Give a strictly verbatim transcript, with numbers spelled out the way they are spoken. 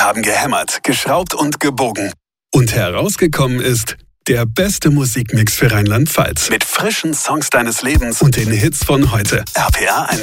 haben gehämmert, geschraubt und gebogen. Und herausgekommen ist der beste Musikmix für Rheinland-Pfalz. Mit frischen Songs deines Lebens und den Hits von heute. R P A